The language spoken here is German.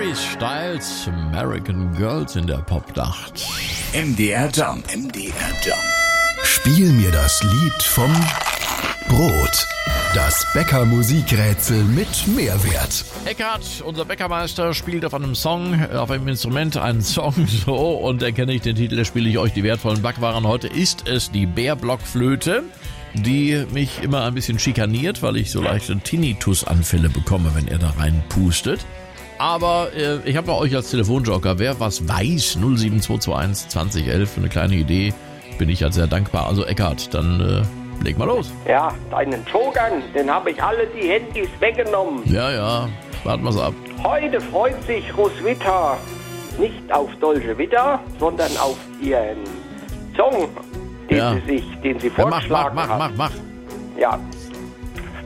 Harry Styles, American Girls in der Popnacht. MDR Jump. Spiel mir das Lied vom Brot. Das Bäcker-Musikrätsel mit Mehrwert. Eckhard, unser Bäckermeister, spielt auf einem Song, auf einem Instrument einen Song so und erkenne ich den Titel, da spiele ich euch die wertvollen Backwaren. Heute ist es die Bärblockflöte, die mich immer ein bisschen schikaniert, weil ich so leichte Tinnitus-Anfälle bekomme, wenn er da reinpustet. Aber ich habe noch euch als Telefonjoker, wer was weiß, 07221 2011, für eine kleine Idee, bin ich halt sehr dankbar. Also Eckhard, dann leg mal los. Ja, deinen Jokern, den habe ich alle die Handys weggenommen. Ja, warten wir's ab. Heute freut sich Roswitha nicht auf Dolce Vita, sondern auf ihren Song, den sie vorgeschlagen hat. Mach. Ja,